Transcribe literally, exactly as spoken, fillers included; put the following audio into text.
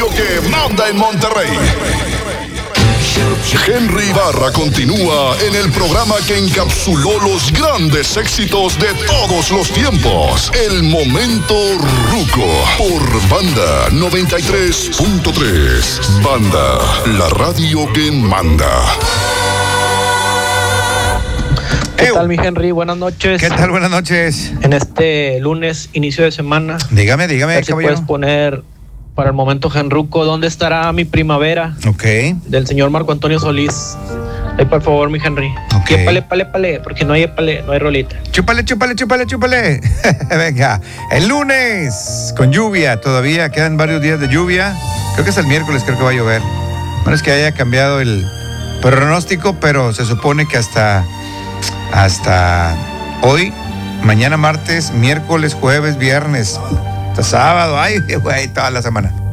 radio que manda en Monterrey. Henry Ibarra continúa en el programa que encapsuló los grandes éxitos de todos los tiempos. El Momento Ruco por Banda noventa y tres punto tres. Banda, la radio que manda. ¿Qué tal, mi Henry? Buenas noches. ¿Qué tal? Buenas noches. En este lunes, inicio de semana. Dígame, dígame, a ver si caballero. puedes poner para el Momento Henruco, ¿dónde estará mi primavera? Ok. Del señor Marco Antonio Solís. Ahí, por favor, mi Henry. Ok. Y épale, épale, épale, porque no hay épale, no hay rolita. Chúpale, chúpale, chúpale, chúpale. Venga, el lunes con lluvia todavía, quedan varios días de lluvia. Creo que es el miércoles, creo que va a llover. No es que haya cambiado el pronóstico, pero se supone que hasta, hasta hoy, mañana martes, miércoles, jueves, viernes, hasta sábado, ay, güey, toda la semana.